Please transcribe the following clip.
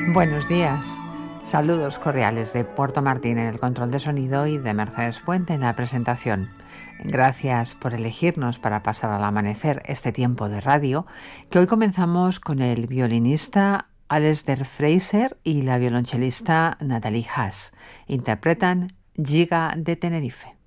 Buenos días. Saludos cordiales de Puerto Martín en el control de sonido y de Mercedes Puente en la presentación. Gracias por elegirnos para pasar al amanecer este tiempo de radio, que hoy comenzamos con el violinista Alasdair Fraser y la violonchelista Natalie Haas. Interpretan Giga de Tenerife.